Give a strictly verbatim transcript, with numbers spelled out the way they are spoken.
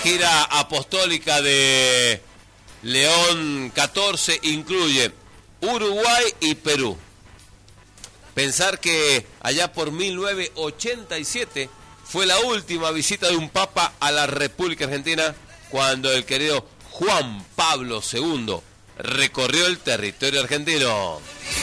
gira apostólica de León catorce incluye Uruguay y Perú. Pensar que allá por mil novecientos ochenta y siete fue la última visita de un papa a la República Argentina, cuando el querido Juan Pablo segundo recorrió el territorio argentino.